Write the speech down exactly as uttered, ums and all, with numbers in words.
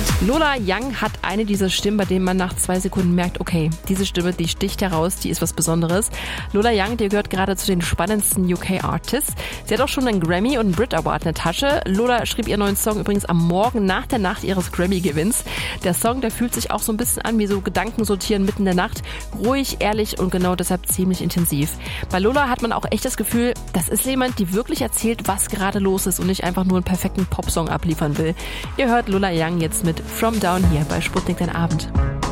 Lola Young hat eine dieser Stimmen, bei denen man nach zwei Sekunden merkt, okay, diese Stimme, die sticht heraus, die ist was Besonderes. Lola Young, die gehört gerade zu den spannendsten U K-Artists. Sie hat auch schon einen Grammy und einen Brit Award in der Tasche. Lola schrieb ihren neuen Song übrigens am Morgen nach der Nacht ihres Grammy-Gewinns. Der Song, der fühlt sich auch so ein bisschen an wie so Gedanken sortieren mitten in der Nacht. Ruhig, ehrlich und genau deshalb ziemlich intensiv. Bei Lola hat man auch echt das Gefühl, das ist jemand, die wirklich erzählt, was gerade los ist und nicht einfach nur einen perfekten Popsong abliefern will. Ihr hört Lola Young jetzt mit From Down hier bei Sputnik den Abend.